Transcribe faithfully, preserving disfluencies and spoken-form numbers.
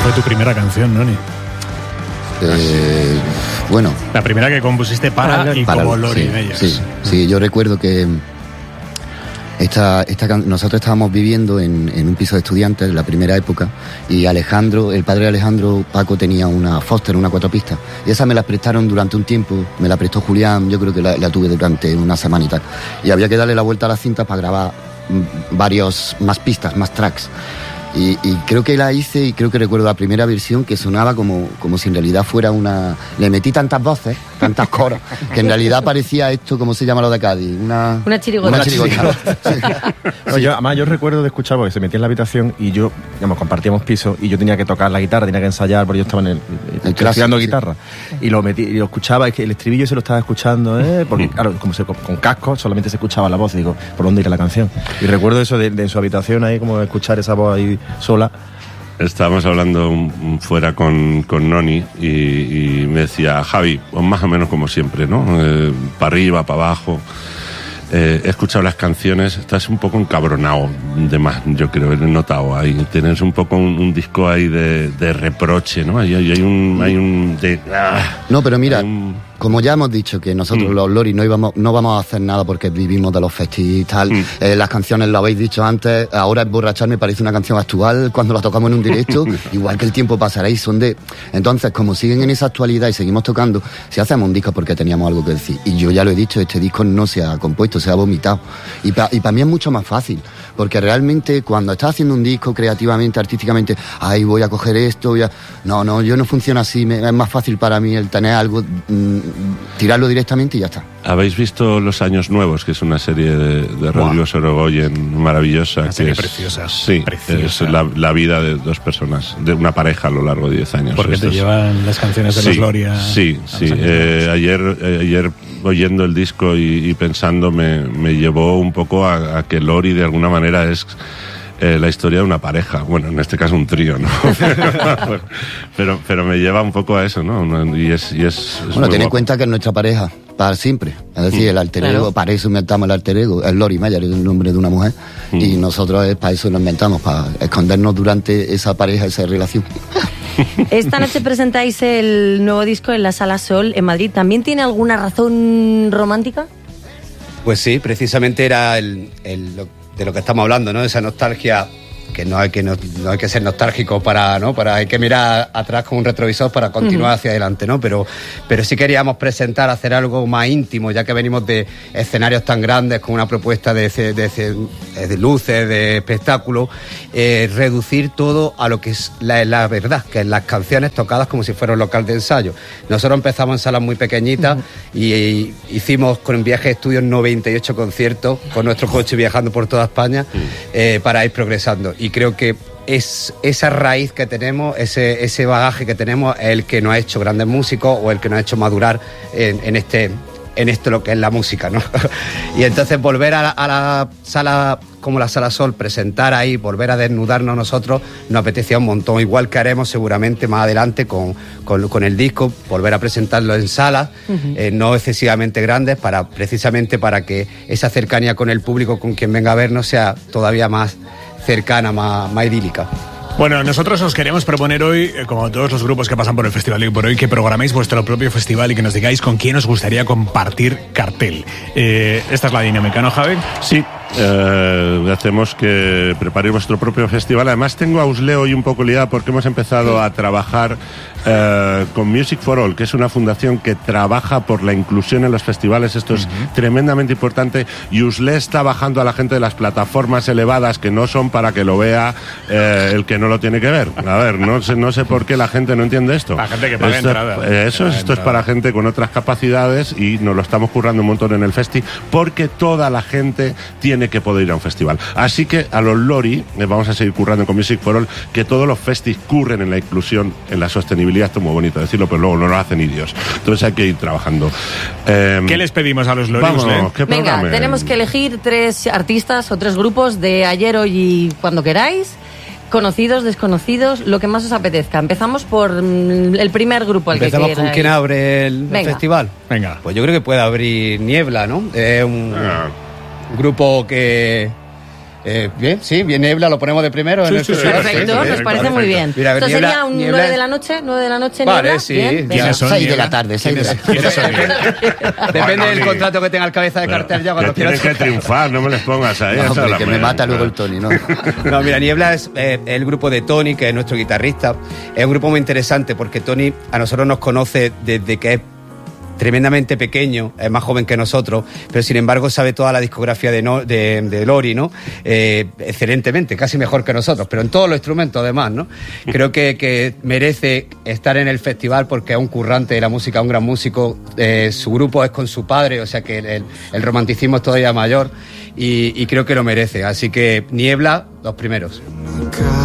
fue tu primera canción, Noni? Eh, bueno. La primera que compusiste para, para y para como Lori sí, Meyers. Sí, sí, yo recuerdo que esta, esta, nosotros estábamos viviendo en, en un piso de estudiantes en la primera época, y Alejandro, el padre de Alejandro, Paco, tenía una Foster, una cuatro pistas, y esa me la prestaron durante un tiempo, me la prestó Julián, yo creo que la, la tuve durante una semana y tal, y había que darle la vuelta a la cinta para grabar varios más pistas, más tracks. Y, y creo que la hice, y creo que recuerdo la primera versión que sonaba como, como si en realidad fuera una... Le metí tantas voces, tantas coros, que en realidad parecía esto, ¿cómo se llama lo de Cádiz? Una... Una chirigota. Una chirigota. Sí. No, yo, además, yo recuerdo de escuchar, porque se metía en la habitación y yo, digamos, compartíamos piso y yo tenía que tocar la guitarra, tenía que ensayar, porque yo estaba en el... el estudiando sí. guitarra. Y lo metí, y lo escuchaba, es que el estribillo se lo estaba escuchando, ¿eh? Porque, claro, como se, con, con casco solamente se escuchaba la voz, y digo, ¿por dónde irá la canción? Y recuerdo eso de, de en su habitación ahí, como escuchar esa voz ahí sola. Estábamos hablando un, fuera con, con Noni y, y me decía, Javi, pues más o menos como siempre, ¿no? Eh, para arriba, para abajo. Eh, he escuchado las canciones, estás un poco encabronado de más, yo creo, he notado ahí. Tienes un poco un, un disco ahí de, de reproche, ¿no? Hay, hay un... Hay un de, ah, no, pero mira... Como ya hemos dicho que nosotros mm. los Lori no íbamos, no vamos a hacer nada porque vivimos de los festivales y tal. Mm. Eh, las canciones, lo habéis dicho antes, ahora Emborrachar me parece una canción actual cuando la tocamos en un directo, igual que El tiempo pasará, y son de... Entonces, como siguen en esa actualidad y seguimos tocando, si hacemos un disco porque teníamos algo que decir. Y yo ya lo he dicho, este disco no se ha compuesto, se ha vomitado. Y para y pa mí es mucho más fácil, porque realmente cuando estás haciendo un disco creativamente, artísticamente, ay, voy a coger esto, voy a... No, no, yo no funciona así, me, es más fácil para mí el tener algo... Mmm, tirarlo directamente y ya está. ¿Habéis visto Los Años Nuevos, que es una serie de, de Rodrigo Sorogoyen maravillosa? Una serie que es, preciosa. Sí, preciosa. Es la, la vida de dos personas, de una pareja a lo largo de diez años. Porque Estos, te llevan las canciones de sí, los Gloria. Sí, sí. Eh, ayer, eh, ayer oyendo el disco y, y pensando me, me llevó un poco a, a que Lori de alguna manera es... Eh, la historia de una pareja, bueno, en este caso un trío, ¿no? pero, pero me lleva un poco a eso, ¿no? Y es, y es, es bueno, ten en guapo. cuenta que es nuestra pareja, para siempre. Es decir, mm. el alter ego, claro. Para eso inventamos el alter ego. Es Lori Meyer, es el nombre de una mujer. Mm. Y nosotros es para eso lo inventamos, para escondernos durante esa pareja, esa relación. Esta noche presentáis el nuevo disco en la Sala Sol, en Madrid. ¿También tiene alguna razón romántica? Pues sí, precisamente era el... el lo... de lo que estamos hablando, ¿no? Esa nostalgia, que no hay que no, no hay que ser nostálgico para, ¿no? Para hay que mirar atrás con un retrovisor para continuar uh-huh. hacia adelante, ¿no? Pero, pero sí queríamos presentar, hacer algo más íntimo, ya que venimos de escenarios tan grandes con una propuesta de, de, de, de luces, de espectáculo, eh, reducir todo a lo que es la, la verdad, que es las canciones tocadas como si fuera un local de ensayo. Nosotros empezamos en salas muy pequeñitas uh-huh. y, y hicimos con Viaje de Estudios noventa y ocho conciertos con nuestro coche viajando por toda España uh-huh. eh, para ir progresando. Y creo que es esa raíz que tenemos, ese, ese bagaje que tenemos, es el que nos ha hecho grandes músicos o el que nos ha hecho madurar en, en este en esto lo que es la música, ¿no? Y entonces volver a la, a la sala como la Sala Sol, presentar ahí, volver a desnudarnos nosotros, nos apetecía un montón, igual que haremos seguramente más adelante con, con, con el disco, volver a presentarlo en salas, uh-huh. eh, no excesivamente grandes, para precisamente para que esa cercanía con el público, con quien venga a vernos, sea todavía más cercana, más, más idílica. Bueno, nosotros os queremos proponer hoy, como todos los grupos que pasan por el Festival de por hoy, que programéis vuestro propio festival y que nos digáis con quién os gustaría compartir cartel. Eh, esta es la dinámica, ¿no, Javi? Sí. Eh, hacemos que preparéis vuestro propio festival. Además tengo a Usle hoy un poco liada porque hemos empezado a trabajar eh, con Music for All, que es una fundación que trabaja por la inclusión en los festivales. Esto es uh-huh. tremendamente importante, y Usle está bajando a la gente de las plataformas elevadas que no son para que lo vea eh, el que no lo tiene que ver. A ver, no sé, no sé por qué la gente no entiende esto. La gente que paga esto, entrada. Eh, eso, paga esto entrada. Es para gente con otras capacidades y nos lo estamos currando un montón en el festi, porque toda la gente tiene que poder ir a un festival. Así que a los Lori eh, vamos a seguir currando con Music for All, que todos los festis curren en la inclusión, en la sostenibilidad. Esto es muy bonito decirlo, pero luego no lo hacen indios. Entonces hay que ir trabajando. Eh, ¿Qué les pedimos a los Lori? Vamos, ¿qué Venga, programa? tenemos que elegir tres artistas o tres grupos de ayer, hoy y cuando queráis. Conocidos, desconocidos, lo que más os apetezca. Empezamos por el primer grupo al que ¿Empezamos queráis. con quién abre el, el festival? Venga. Pues yo creo que puede abrir Niebla, ¿no? Es un, Ah. un grupo que Eh, bien, sí, bien Niebla, lo ponemos de primero. Sí, en sí, el sí, Perfecto, perfecto, nos perfecto, parece muy bien. Mira, a ver, Esto Niebla- sería un Niebla- nueve de la noche, nueve de la noche, Vale, Niebla. sí. Bien, venga. ¿Quiénes son, seis de Niebla? la tarde, seis de la tarde. ¿Quiénes son, Niebla? Depende del Manoli. contrato que tenga el cabeza de cartel ya cuando Que quiera. tienen que triunfar, no me les pongas ahí. No, hasta hombre, la que me mañana. mata luego el Tony, ¿no? No, mira, Niebla es eh, el grupo de Tony, que es nuestro guitarrista. Es un grupo muy interesante porque Tony a nosotros nos conoce desde que es tremendamente pequeño, es más joven que nosotros, pero sin embargo sabe toda la discografía de, no, de, de Lori, ¿no? Eh, excelentemente, casi mejor que nosotros, pero en todos los instrumentos además, ¿no? Creo que, que merece estar en el festival porque es un currante de la música, un gran músico. Eh, su grupo es con su padre, o sea que el, el romanticismo es todavía mayor y, y creo que lo merece. Así que Niebla, los primeros.